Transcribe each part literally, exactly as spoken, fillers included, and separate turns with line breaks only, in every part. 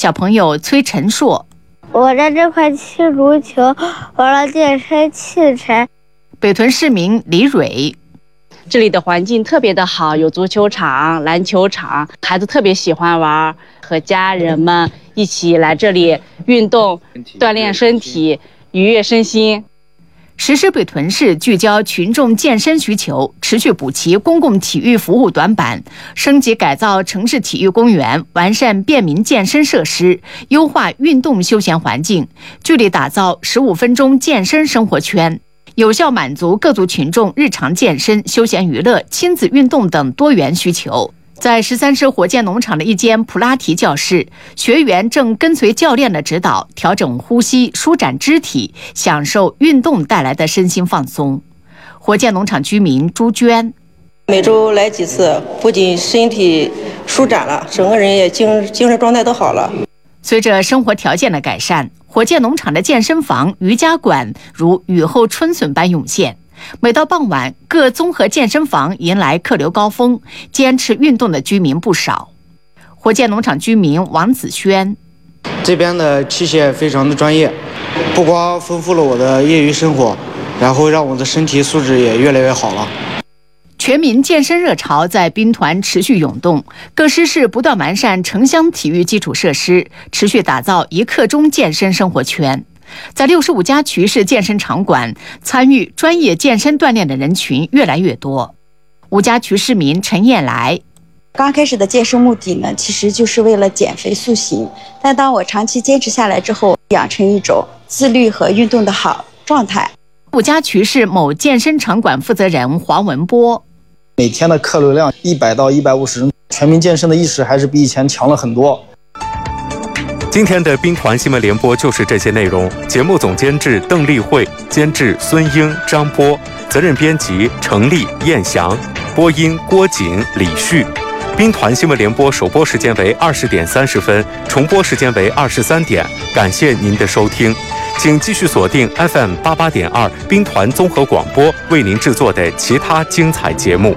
小朋友崔晨硕，
我在这块踢足球，玩了健身器材。
北屯市民李蕊，
这里的环境特别的好，有足球场、篮球场，孩子特别喜欢玩，和家人们一起来这里运动，锻炼身体，愉悦身心。
实施北屯市聚焦群众健身需求，持续补齐公共体育服务短板，升级改造城市体育公园，完善便民健身设施，优化运动休闲环境，聚力打造十五分钟健身生活圈，有效满足各族群众日常健身、休闲娱乐、亲子运动等多元需求。在十三师火箭农场的一间普拉提教室，学员正跟随教练的指导，调整呼吸、舒展肢体，享受运动带来的身心放松。火箭农场居民朱娟，
每周来几次，不仅身体舒展了，整个人也精精神状态都好了。
随着生活条件的改善，火箭农场的健身房、瑜伽馆如雨后春笋般涌现。每到傍晚，各综合健身房迎来客流高峰，坚持运动的居民不少。火箭农场居民王子轩，
这边的器械非常的专业，不光丰富了我的业余生活，然后让我的身体素质也越来越好了。
全民健身热潮在兵团持续涌动，各师市不断完善城乡体育基础设施，持续打造一刻钟健身生活圈。在六十五家区市健身场馆，参与专业健身锻炼的人群越来越多。五家区市民陈燕来，
刚开始的健身目的呢，其实就是为了减肥塑形，但当我长期坚持下来之后，养成一种自律和运动的好状态。
五家区市某健身场馆负责人黄文波，
每天的客流量一百到一百五十人，全民健身的意识还是比以前强了很多。
今天的兵团新闻联播就是这些内容。节目总监制邓丽慧，监制孙英、张波，责任编辑程丽、燕翔，播音郭瑾、李旭。兵团新闻联播首播时间为二十点三十分，重播时间为二十三点。感谢您的收听，请继续锁定 F M 八八点二兵团综合广播为您制作的其他精彩节目。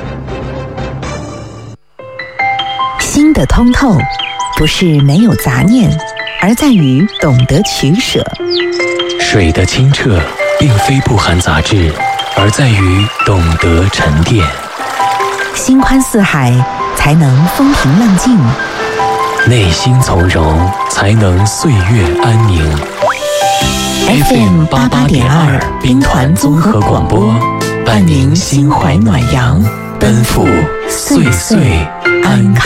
心的通透不是没有杂念，而在于懂得取舍。
水的清澈并非不含杂质，而在于懂得沉淀。
心宽似海，才能风平浪静；
内心从容，才能岁月安宁。
F M 八八点二兵团综合广播，伴您心怀暖阳，奔赴岁岁安康。